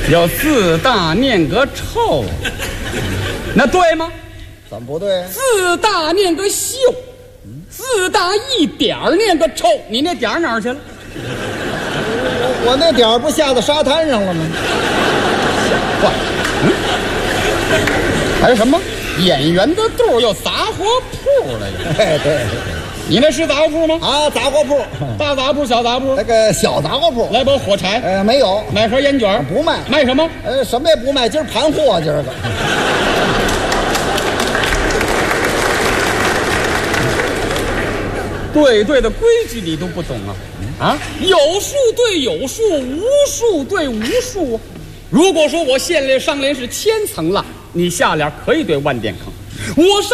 有四大念个臭，那对吗？ 怎么不对？ 四大念个秀，四大一点儿念个臭，你那点儿哪儿去了？ 我那点儿不下到沙滩上了吗？ 坏，还有什么演员的肚又杂货铺了？ 哎，对， 你那是杂货铺吗？ 啊，杂货铺， 大杂铺、小杂铺？ 那个小杂货铺。 来包火柴， 没有， 买盒烟卷， 不卖。 卖什么？ 什么也不卖，今儿盘货，今儿个。 对的规矩你都不懂啊？啊，有数对有数，无数对无数。如果说我县里上联是千层了，你下联可以对万点坑。我上